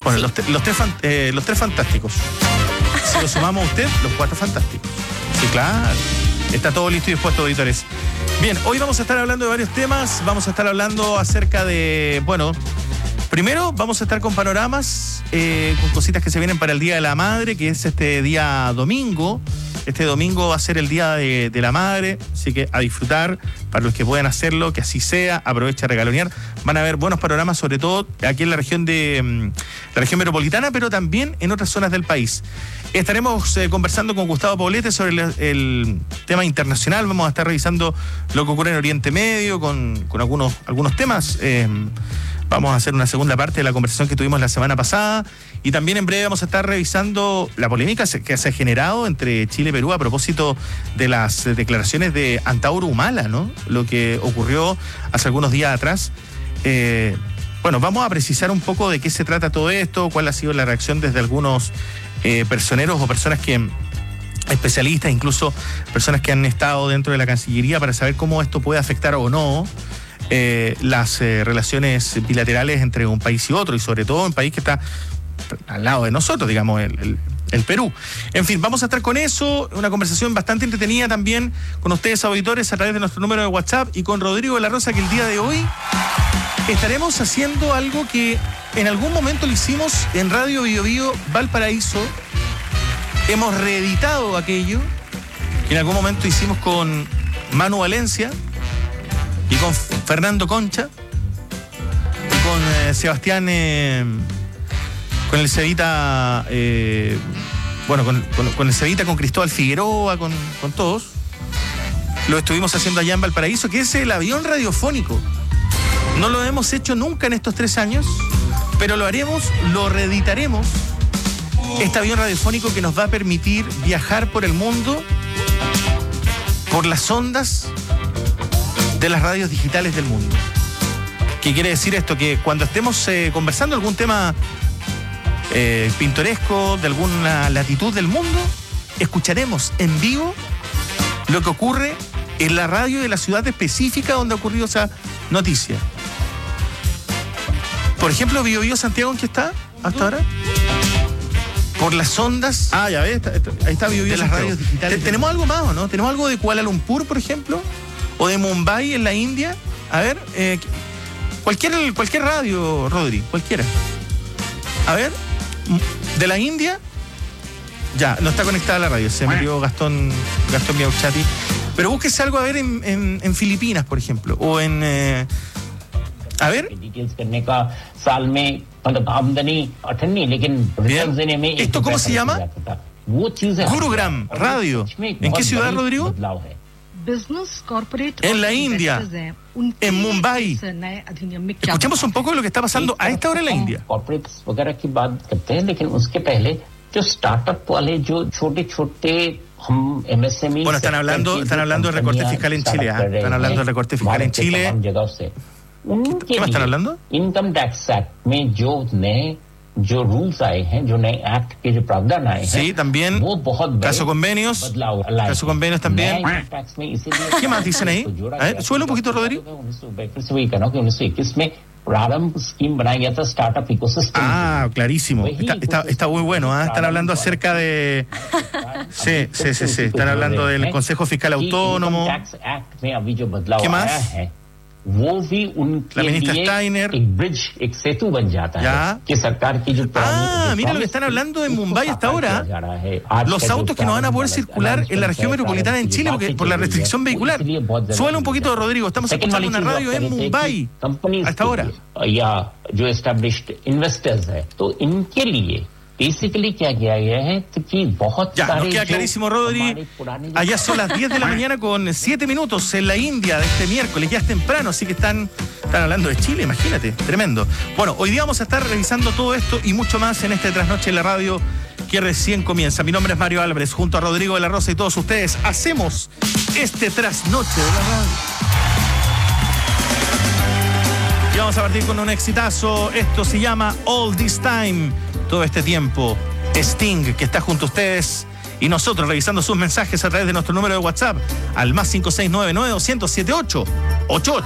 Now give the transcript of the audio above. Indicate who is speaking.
Speaker 1: Bueno, sí. los tres fantásticos. Si lo sumamos a usted, los 4 fantásticos. Sí, claro. Está todo listo y dispuesto, auditores. Bien, hoy vamos a estar hablando de varios temas. Vamos a estar hablando acerca de, bueno, primero vamos a estar con panoramas, con cositas que se vienen para el Día de la Madre, que es este día domingo. Este domingo va a ser el Día de la Madre, así que a disfrutar, para los que puedan hacerlo, que así sea, aprovecha a regalonear. Van a haber buenos panoramas, sobre todo aquí en la región la región metropolitana, pero también en otras zonas del país. Estaremos conversando con Gustavo Poblete sobre el tema internacional. Vamos a estar revisando lo que ocurre en Oriente Medio, con algunos temas. Vamos a hacer una segunda parte de la conversación que tuvimos la semana pasada, y también en breve vamos a estar revisando la polémica que se ha generado entre Chile y Perú a propósito de las declaraciones de Antauro Humala, ¿no? Lo que ocurrió hace algunos días atrás. Bueno, vamos a precisar un poco de qué se trata todo esto, cuál ha sido la reacción desde algunos personeros o personas especialistas, incluso personas que han estado dentro de la Cancillería, para saber cómo esto puede afectar o no las relaciones bilaterales entre un país y otro, y sobre todo un país que está al lado de nosotros, digamos, el Perú. En fin, vamos a estar con eso, una conversación bastante entretenida también con ustedes, auditores, a través de nuestro número de WhatsApp, y con Rodrigo de la Rosa, que el día de hoy estaremos haciendo algo que en algún momento lo hicimos en Radio Bio Bio Valparaíso. Hemos reeditado aquello que en algún momento hicimos con Manu Valencia y con Fernando Concha y con Sebastián, con el Cevita, bueno, con el Cevita, con Cristóbal Figueroa, con todos. Lo estuvimos haciendo allá en Valparaíso, que es el avión radiofónico. No lo hemos hecho nunca en estos 3 años, pero lo haremos, lo reeditaremos. Este avión radiofónico que nos va a permitir viajar por el mundo, por las ondas de las radios digitales del mundo. ¿Qué quiere decir esto? Que cuando estemos conversando algún tema pintoresco de alguna latitud del mundo, escucharemos en vivo lo que ocurre en la radio de la ciudad específica donde ha ocurrido esa noticia. Por ejemplo, Bio Bio Santiago, ¿en qué está hasta ahora? Por las ondas. Ah, ya ves, ahí está Bio Bio de las radios digitales. ¿Tenemos algo más o no? ¿Tenemos algo de Kuala Lumpur, por ejemplo? ¿O de Mumbai, en la India? A ver, cualquier radio, Rodri, cualquiera. A ver, de la India. Ya, no está conectada la radio, se metió Gastón Miauchati. Pero búsquese algo, a ver, en Filipinas, por ejemplo, o en... a ver. Bien. ¿Esto cómo se llama? Gurugram Radio. ¿En qué ciudad, Rodrigo? En la India, en Mumbai. Escuchemos un poco de lo que está pasando a esta hora en la India. Bueno, están hablando del recorte fiscal en Chile. Están hablando del recorte fiscal en Chile. ¿Qué más están hablando? Income Tax Act में जो rules आए हैं, जो नए एक्ट के जो प्रावधान आए हैं, sí, también caso convenios también. ¿Qué más dicen ahí? A ver, suele un poquito, Rodrigo. Ah, clarísimo. Está muy bueno, ¿eh? Están hablando acerca de... Sí. Están hablando del Consejo Fiscal Autónomo. ¿Qué más? La ministra Steiner. Ya. Mira lo que están hablando en Mumbai hasta ahora. Los autos que no van a poder circular en la región metropolitana en Chile por la restricción vehicular. Súbale un poquito, Rodrigo. Estamos escuchando una radio en Mumbai hasta ahora. Ya, nos queda clarísimo, Rodri. Allá son las 10 de la mañana con 7 minutos en la India de este miércoles. Ya es temprano, así que están hablando de Chile, imagínate, tremendo. Bueno, hoy día vamos a estar revisando todo esto y mucho más en este Trasnoche en la Radio que recién comienza. Mi nombre es Mario Álvarez, junto a Rodrigo de la Rosa y todos ustedes hacemos este Trasnoche de la Radio. Y vamos a partir con un exitazo. Esto se llama All This Time. Todo este tiempo, Sting, que está junto a ustedes, y nosotros revisando sus mensajes a través de nuestro número de WhatsApp al +56992078888.